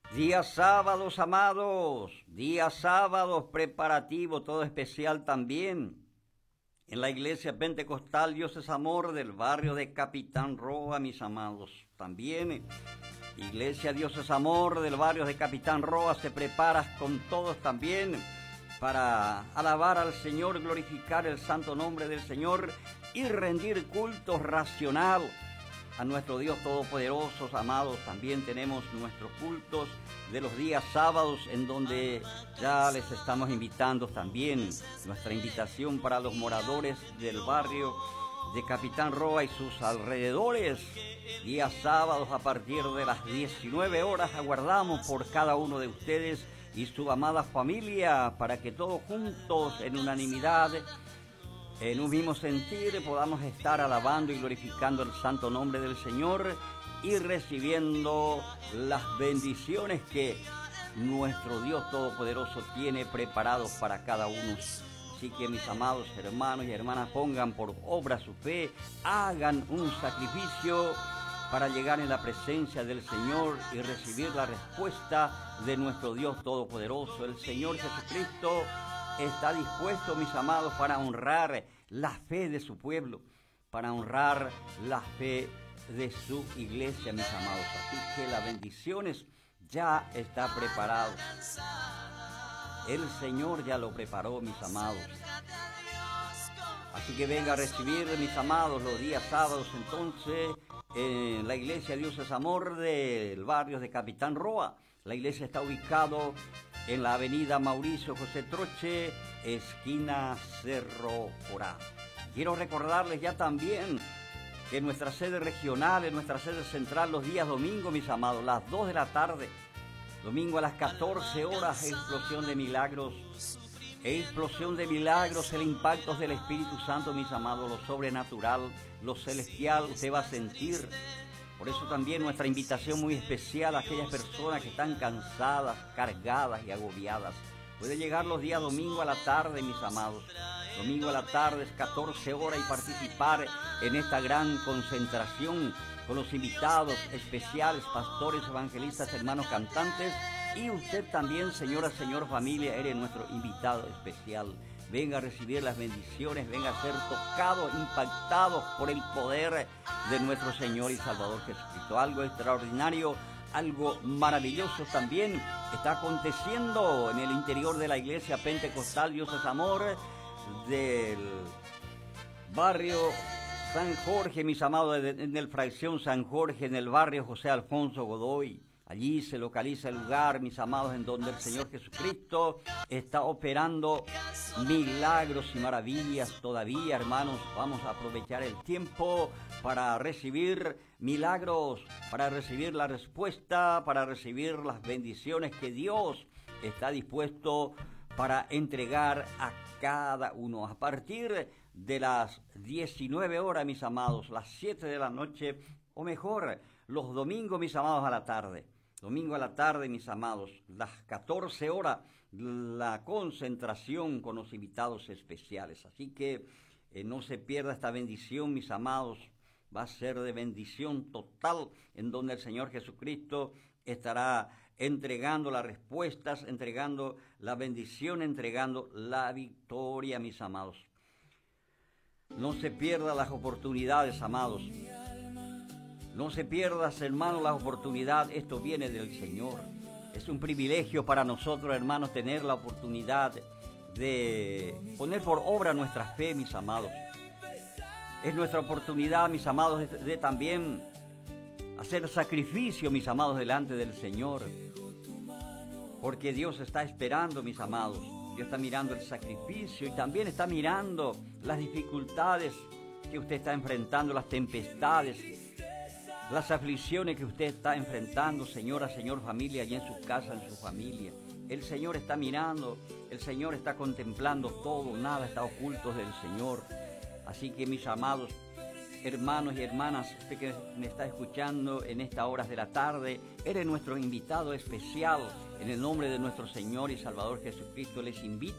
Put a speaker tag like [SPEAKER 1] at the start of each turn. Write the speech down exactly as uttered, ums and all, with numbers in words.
[SPEAKER 1] Días sábados, amados, días sábados preparativo, todo especial también. En la iglesia pentecostal Dios es Amor del barrio de Capitán Roa, mis amados. También iglesia Dios es Amor del barrio de Capitán Roa se prepara con todos también para alabar al Señor, glorificar el santo nombre del Señor y rendir culto racional a nuestro Dios Todopoderoso. Amados, también tenemos nuestros cultos de los días sábados, en donde ya les estamos invitando también, nuestra invitación para los moradores del barrio de Capitán Roa y sus alrededores. Días sábados a partir de las diecinueve horas aguardamos por cada uno de ustedes y su amada familia, para que todos juntos en unanimidad, en un mismo sentir, podamos estar alabando y glorificando el santo nombre del Señor y recibiendo las bendiciones que nuestro Dios Todopoderoso tiene preparados para cada uno. Así que, mis amados hermanos y hermanas, pongan por obra su fe, hagan un sacrificio para llegar en la presencia del Señor y recibir la respuesta de nuestro Dios Todopoderoso. El Señor Jesucristo está dispuesto, mis amados, para honrar la fe de su pueblo, para honrar la fe de su iglesia, mis amados. Así que las bendiciones ya está preparado. El Señor ya lo preparó, mis amados. Así que venga a recibir, mis amados, los días sábados, entonces, en la iglesia Dios es Amor del barrio de Capitán Roa. La iglesia está ubicado en la avenida Mauricio José Troche, esquina Cerro Corá. Quiero recordarles ya también que nuestra sede regional, en nuestra sede central, los días domingos, mis amados, las dos de la tarde, domingo a las catorce horas, explosión de milagros, explosión de milagros, el impacto del Espíritu Santo, mis amados, lo sobrenatural, lo celestial, usted va a sentir. Por eso también nuestra invitación muy especial a aquellas personas que están cansadas, cargadas y agobiadas. Puede llegar los días domingo a la tarde, mis amados. Domingo a la tarde es catorce horas y participar en esta gran concentración con los invitados especiales, pastores, evangelistas, hermanos cantantes. Y usted también, señora, señor, familia, eres nuestro invitado especial. Venga a recibir las bendiciones, venga a ser tocado, impactado por el poder de nuestro Señor y Salvador Jesucristo. Algo extraordinario, algo maravilloso también está aconteciendo en el interior de la iglesia pentecostal Dios es Amor del barrio San Jorge, mis amados, en el fracción San Jorge, en el barrio José Alfonso Godoy. Allí se localiza el lugar, mis amados, en donde el Señor Jesucristo está operando milagros y maravillas todavía, hermanos. Vamos a aprovechar el tiempo para recibir milagros, para recibir la respuesta, para recibir las bendiciones que Dios está dispuesto para entregar a cada uno. A partir de las diecinueve horas, mis amados, las siete de la noche, o mejor, los domingos, mis amados, a la tarde. Domingo a la tarde, mis amados, las catorce horas, la concentración con los invitados especiales. Así que eh, no se pierda esta bendición, mis amados. Va a ser de bendición total, en donde el Señor Jesucristo estará entregando las respuestas, entregando la bendición, entregando la victoria, mis amados. No se pierda las oportunidades, amados. No se pierdas, hermanos, la oportunidad. Esto viene del Señor. Es un privilegio para nosotros, hermanos, tener la oportunidad de poner por obra nuestra fe, mis amados. Es nuestra oportunidad, mis amados, de, de también hacer sacrificio, mis amados, delante del Señor. Porque Dios está esperando, mis amados. Dios está mirando el sacrificio y también está mirando las dificultades que usted está enfrentando, las tempestades, las aflicciones que usted está enfrentando, señora, señor, familia, allí en su casa, en su familia. El Señor está mirando, el Señor está contemplando todo, nada está oculto del Señor. Así que, mis amados hermanos y hermanas, usted que me está escuchando en estas horas de la tarde, eres nuestro invitado especial. En el nombre de nuestro Señor y Salvador Jesucristo, les invito